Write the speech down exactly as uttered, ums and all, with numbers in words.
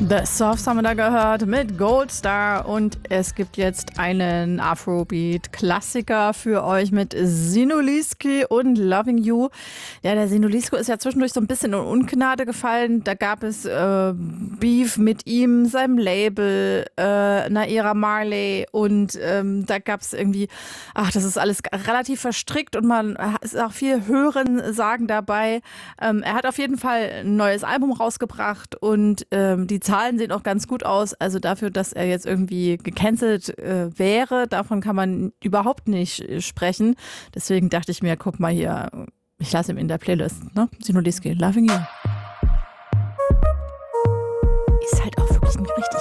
The Softs haben wir da gehört mit Goldstar und es gibt jetzt einen Afrobeat-Klassiker für euch mit Zinuliski und Loving You. Ja, der Zinuliski ist ja zwischendurch so ein bisschen in Ungnade gefallen. Da gab es äh, Beef mit ihm, seinem Label, äh, Naira Marley und ähm, da gab es irgendwie, ach, das ist alles relativ verstrickt und man ist auch viel Hören sagen dabei. Ähm, er hat auf jeden Fall ein neues Album rausgebracht und ähm, die Zahlen sehen auch ganz gut aus. Also dafür, dass er jetzt irgendwie gecancelt äh, wäre, davon kann man überhaupt nicht sprechen. Deswegen dachte ich mir, guck mal hier, ich lasse ihn in der Playlist, ne? Zinuliski, Loving You. Ist halt